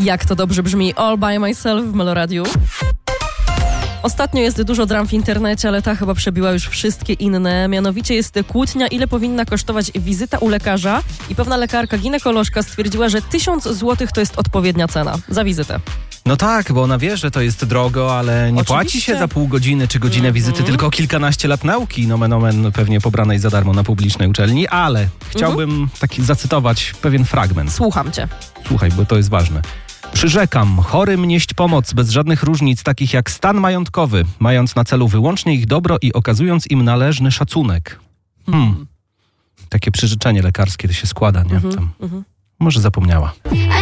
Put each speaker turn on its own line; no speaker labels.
Jak to dobrze brzmi, All by Myself w Meloradiu. Ostatnio jest dużo dram w internecie, ale ta chyba przebiła już wszystkie inne. Mianowicie jest kłótnia, ile powinna kosztować wizyta u lekarza i pewna lekarka ginekolożka stwierdziła, że 1000 zł to jest odpowiednia cena za wizytę.
No tak, bo ona wie, że to jest drogo, ale nie płaci się za pół godziny czy godzinę wizyty, tylko kilkanaście lat nauki, nomen omen, pewnie pobranej za darmo na publicznej uczelni, ale chciałbym taki zacytować pewien fragment.
Słucham cię.
Słuchaj, bo to jest ważne. Przyrzekam, chorym nieść pomoc bez żadnych różnic, takich jak stan majątkowy, mając na celu wyłącznie ich dobro i okazując im należny szacunek. Takie przyrzeczenie lekarskie to się składa, nie? Może zapomniała.